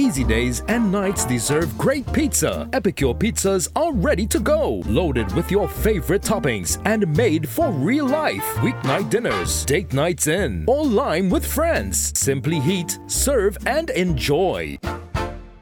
easy days and nights deserve great pizza. Epicure pizzas are ready to go, loaded with your favorite toppings and made for real life. Weeknight dinners, date nights in, or lime with friends. Simply heat, serve, and enjoy.